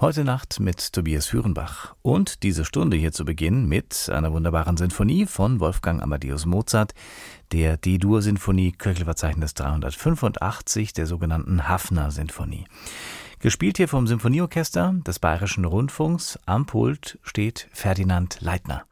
Heute Nacht mit Tobias Führenbach. Und diese Stunde hier zu Beginn mit einer wunderbaren Sinfonie von Wolfgang Amadeus Mozart, der D-Dur-Sinfonie, Köchelverzeichnis 385, der sogenannten Haffner-Sinfonie. Gespielt hier vom Symphonieorchester des Bayerischen Rundfunks. Am Pult steht Ferdinand Leitner.